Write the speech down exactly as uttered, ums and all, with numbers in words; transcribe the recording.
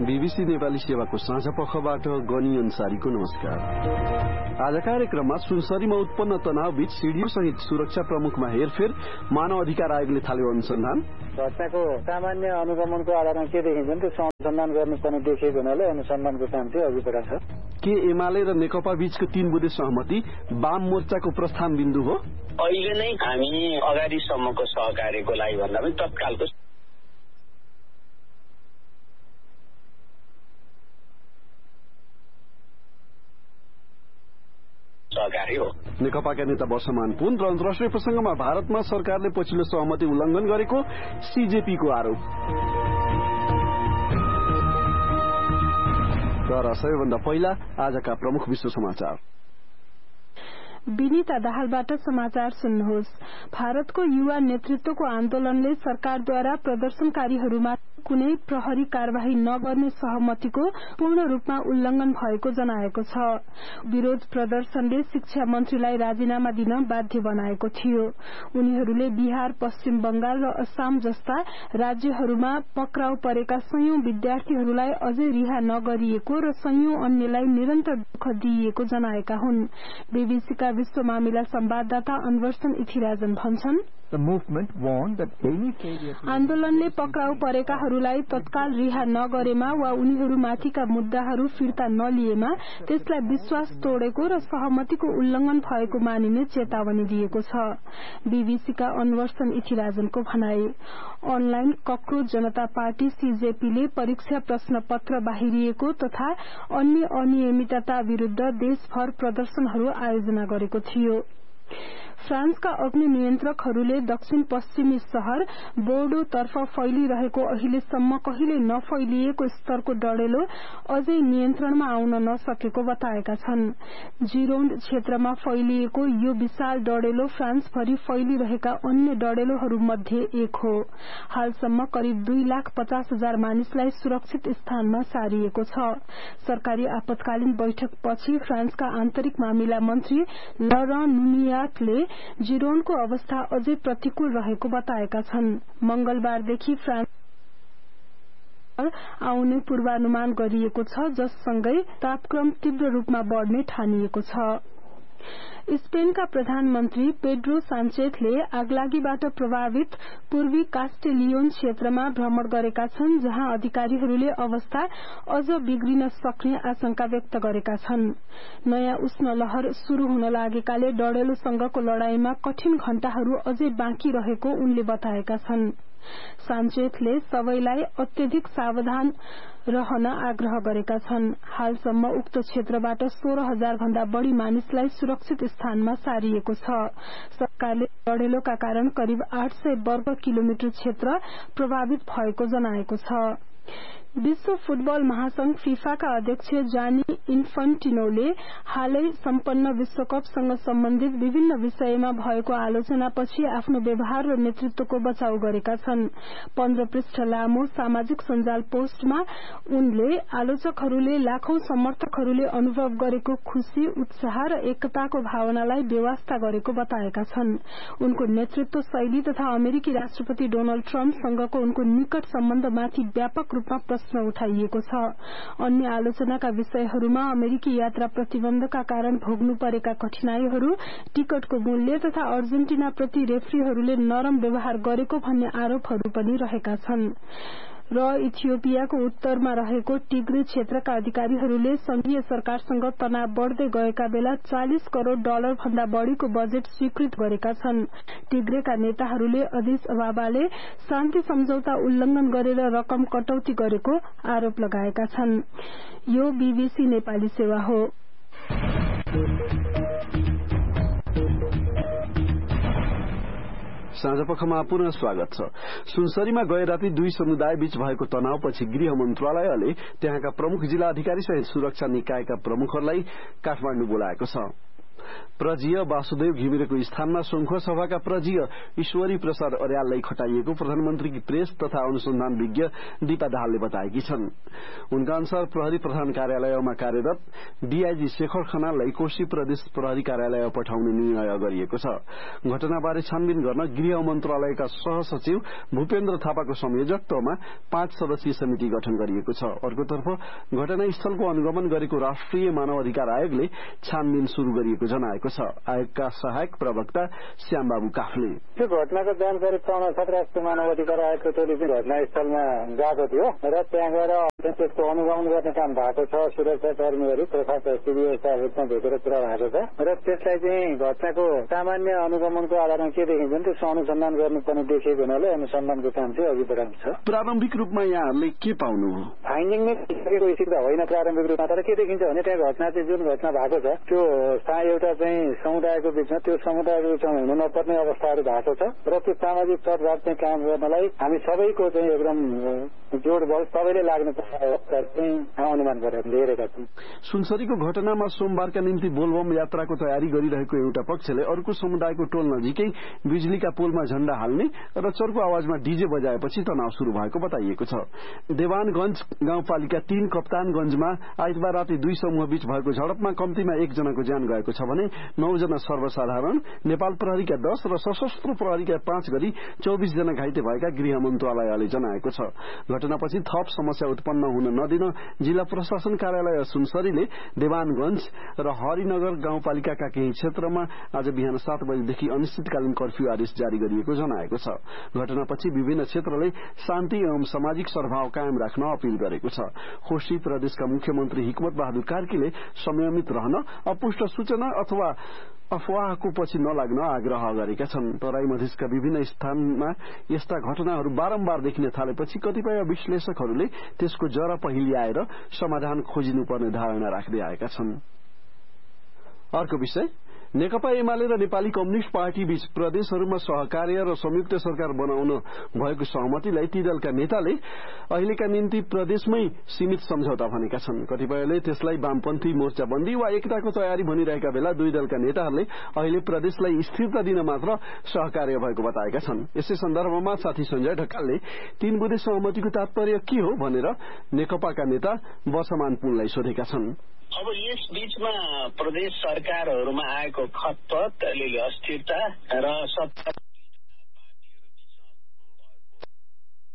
BBC Nepali सेवाको साँझ पखबाट गनी अन्सारीको नमस्कार। आज कार्यक्रममा सुनसरीमा उत्पन्न तनाव बीच सीडीओ सहित सुरक्षा प्रमुखमा हेरफेर, मानव अधिकार आयोगले थाल्यो अनुसन्धान, घटनाको सामान्य अनुगमनको आधारमा के देखिन्छ त्यो अनुसन्धान गर्नुपर्ने देखिएको हुनाले अनुसन्धानको काम चाहिँ अघि बढाएको छ। के एमाले र नेकपा बीचको तीन बुँदे सहमति वाम मोर्चाको प्रस्थान बिन्दु हो? अहिले नै हामी अगाडिसम्मको सहकार्यको लागि भन्दा पनि तत्कालको सहकारी हो। नेकपाका नेता वर्षमान पुन र अन्तर्राष्ट्रिय प्रसंगमा भारतमा सरकारले पछिल्लो सहमति उल्लंघन गरेको सीजेपीको आरोप। तर सबैभन्दा पहिला आजका प्रमुख विश्व समाचार। विनीता दाहालबाट समाचार सुन्नुहोस्। भारतको युवा नेतृत्वको आन्दोलनले सरकारद्वारा प्रदर्शनकारीहरूमा कुनै प्रहरी कार्यवाही नगर्ने सहमतिको पूर्ण रूपमा उल्लंघन भएको जनाएको छ। विरोध प्रदर्शनले शिक्षा मन्त्रीलाई राजीनामा दिन बाध्य बनाएको थियो। उनीहरूले बिहार, पश्चिम बंगाल र असम जस्ता राज्यहरूमा पक्राउ परेका सयौं विद्यार्थीहरूलाई अझै रिहा नगरिएको र सयौं अन्यलाई निरन्तर दुःख दिइएको जनाएका हुन्। बीबीसीका विश्व मामिला संवाददाता अनवर्सन इथिराजन भन्छन्, आन्दोलनले पक्राउ परेकाहरूलाई तत्काल रिहा नगरेमा वा उनीहरूमाथिका मुद्दाहरू फिर्ता नलिएमा त्यसलाई विश्वास तोडेको र सहमतिको उल्लंघन भएको मानिने चेतावनी दिएको छ। बीबीसीका अनवर्सन इथिराजनको भनाई। अनलाइन कक्रोच जनता पार्टी सीजेपीले परीक्षा प्रश्न पत्र बाहिरिएको तथा अन्य अनियमितता विरूद्ध देशभर प्रदर्शनहरू आयोजना गरेको थियो। फ्रान्सका अग्नि नियन्त्रकहरूले दक्षिण पश्चिमी शहर बोर्डो तर्फ फैलिरहेको अहिलेसम्म कहिले नफैलिएको स्तरको डढेलो अझै नियन्त्रणमा आउन नसकेको बताएका छन्। जिरोन्ड क्षेत्रमा फैलिएको यो विशाल डढेलो फ्रान्सभरि फैलिरहेका अन्य डढेलोहरूमध्ये एक हो। हालसम्म करिब दुई लाख पचास हजार मानिसलाई सुरक्षित स्थानमा सारिएको छ। सरकारी आपतकालीन बैठकपछि फ्रान्सका आन्तरिक मामिला मन्त्री लरन नुमियाकले जिरोनको अवस्था अझै प्रतिकूल रहेको बताएका छन्। मंगलबारदेखि फ्रान्स आउने पूर्वानुमान गरिएको छ, जससँगै तापक्रम तीव्र रूपमा बढ़ने ठानिएको छ। स्पेनका प्रधानमन्त्री पेड्रो सान्चेजले आगलागीबाट प्रभावित पूर्वी कास्टेलियोन क्षेत्रमा भ्रमण गरेका छन्, जहाँ अधिकारीहरूले अवस्था अझ बिग्रिन सक्ने आशंका व्यक्त गरेका छन्। नयाँ उष्ण लहर शुरू हुन लागेकाले डढेलोसँगको लड़ाईमा कठिन घण्टाहरू अझै बाँकी रहेको उनले बताएका छन्। सान्चेजले सबैलाई अत्यधिक सावधान रहन आग्रह गरेका छन्। हालसम्म उक्त क्षेत्रबाट सोह्र हजार भन्दा बढ़ी मानिसलाई सुरक्षित स्थानमा सारिएको छ। सरकारले डढेलोका कारण करिब आठ सय वर्ग किलोमिटर क्षेत्र प्रभावित भएको जनाएको छ। विश्व फुटबल महासंघ फिफाका अध्यक्ष जानी इन्फन्टिनोले हालै सम्पन्न विश्वकपसँग सम्बन्धित विभिन्न विषयमा भएको आलोचनापछि आफ्नो व्यवहार र नेतृत्वको बचाउ गरेका छन्। पन्ध्र पृष्ठ लामो सामाजिक सञ्जाल पोस्टमा उनले आलोचकहरूले लाखौं समर्थकहरूले अनुभव गरेको खुशी, उत्साह र एकताको भावनालाई बेवास्ता गरेको बताएका छन्। उनको नेतृत्व शैली तथा अमेरिकी राष्ट्रपति डोनाल्ड ट्रम्पसँगको उनको निकट सम्बन्धमाथि व्यापक रूपमा प्रश्न उठाइएको छ। अन्य आलोचनाका विषयहरूमा अमेरिकी यात्रा प्रतिबन्धका कारण भोग्नु परेका कठिनाईहरू, टिकटको मूल्य तथा अर्जेन्टिनाप्रति रेफ्रीहरूले नरम व्यवहार गरेको भन्ने आरोपहरू पनि रहेका छन्। र इथियोपियाको उत्तरमा रहेको टिग्रे क्षेत्रका अधिकारीहरूले संघीय सरकारसँग तनाव बढ़दै गएका बेला चालीस करोड़ डलर भन्दा बढ़ीको बजेट स्वीकृत गरेका छन्। टिग्रेका नेताहरूले अदिस अबाबाले शान्ति सम्झौता उल्लंघन गरेर रकम कटौती गरेको आरोप लगाएका छन्। यो बीबीसी नेपाली सेवा हो। साँझपखमा पुनः स्वागत छ। सुनसरीमा गए राति दुई समुदाय बीच भएको तनावपछि गृह मन्त्रालयले त्यहाँका प्रमुख जिल्ला अधिकारी सहित सुरक्षा निकायका प्रमुखहरूलाई काठमाडौँ बोलाएको छ। प्रजीय वासुदेव घिमिरेको स्थानमा शृंखला सभाका प्रजीय ईश्वरी प्रसाद अर्याललाई खटाइएको प्रधानमन्त्रीकी प्रेस तथा अनुसन्धान विज्ञ दीपा दाहालले बताएकी छन्। उनका अनुसार प्रहरी प्रधान कार्यालयमा कार्यरत डीआईजी शेखर खनाललाई कोशी प्रदेश प्रहरी कार्यालय पठाउने निर्णय गरिएको छ। घटनाबारे छानबिन गर्न गृह मन्त्रालयका सहसचिव भूपेन्द्र थापाको संयोजकत्वमा पाँच सदस्यीय समिति गठन गरिएको छ। अर्कोतर्फ घटनास्थलको अनुगमन गरेको राष्ट्रिय मानव अधिकार आयोगले छानबिन शुरू गरिएको जनाएको छ। आयोगका सहायक प्रवक्ता श्यामबाबु काफले त्यो घटनाको जानकारी पाउन साथ राष्ट्रिय मानव अधिकार आयोगको टोली घटनास्थलमा गएको थियो र त्यहाँ गएर त्यसको अनुगमन गर्ने काम भएको छ। सुरक्षा कर्मीहरू तथा सिबिआई साहबहरूसँग भेटेर कुरा भएको छ र त्यसलाई चाहिँ घटनाको सामान्य अनुगमनको आधारमा के देखिन्छ भने त्यसको अनुसन्धान गर्नुपर्ने देखिएको हुनाले अनुसन्धानको काम चाहिँ अघि बढाएको छ। प्रारम्भिक रूपमा यहाँहरूले के पाउनु हो? फाइन्डिङ नै सिक्दा होइन प्रारम्भिक रूपमा, तर के देखिन्छ भने त्यहाँ घटना चाहिँ जुन घटना भएको छ त्यो एउटा चाहिँ समुदायको बीचमा त्यो समुदायको बीचमा हुनु नपर्ने अवस्थाहरू भएको छ र त्यो सामाजिक सद्भाव चाहिँ कायम गर्नलाई हामी सबैको चाहिँ एकदम जोड बल सबैले लाग्ने अनुमान गरेर लिएका छौँ। सुनसरीको घटनामा सोमबारका निम्ति बोलबम यात्राको तयारी गरिरहेको एउटा पक्षले अर्को समुदायको टोल नजिकै बिजुलीका पोलमा झण्डा हाल्ने र चर्को आवाजमा डीजे बजाएपछि तनाव शुरू भएको बताइएको छ। देवानगंज गाउँपालिका तीन कप्तानगंजमा आइतबार राति दुई समूह बीच भएको झडपमा कम्तीमा एकजनाको ज्यान गएको छ भने नौजना सर्वसाधारण, नेपाल प्रहरीका दश र सशस्त्र प्रहरीका पाँच गरी चौबिस जना घाइते भएका गृह मन्त्रालयले जनाएको छ। घटनापछि थप समस्या उत्पन्न हुन नदिन जिल्ला प्रशासन कार्यालय सुनसरीले देवानगंज र हरिनगर गाउँपालिकाका केही क्षेत्रमा आज बिहान सात बजेदेखि अनिश्चितकालीन कर्फ्यू आदेश जारी गरिएको जनाएको छ। घटनापछि विभिन्न क्षेत्रले शान्ति एवं सामाजिक सद्भाव कायम राख्न अपील गरेको छ। कोशी प्रदेशका मुख्यमन्त्री हिक्मत बहादुर कार्कीले संयमित रहन, अपुष्ट सूचना अथवा अफवाहको पछि नलाग्न आग्रह गरेका छन्। तराई मधेसका विभिन्न स्थानमा यस्ता घटनाहरू बारम्बार देखिन थालेपछि कतिपय विश्लेषकहरूले त्यसको जरा पहिल्याएर समाधान खोजिनुपर्ने धारणा राख्दै आएका छन्। अर्को विषय, नेकपा एमाले र नेपाली कम्युनिष्ट पार्टी बीच प्रदेशहरूमा सहकार्य र संयुक्त सरकार बनाउन भएको सहमतिलाई ती दलका नेताले अहिलेका निम्ति प्रदेशमै सीमित सम्झौता भनेका छन्। कतिपयले त्यसलाई वामपन्थी मोर्चाबन्दी वा एकताको तयारी भनिरहेका बेला दुई दलका नेताहरूले अहिले प्रदेशलाई स्थिरता दिन मात्र सहकार्य भएको बताएका छन्। यसै सन्दर्भमा साथी सञ्जय ढकालले तीन बुँदे सहमतिको तात्पर्य के हो भनेर नेकपाका नेता वर्षमान पुनलाई सोधेका छन्। अब यस बीचमा प्रदेश सरकारहरूमा आएको खतपत अलिअलि अस्थिरता र सत्ता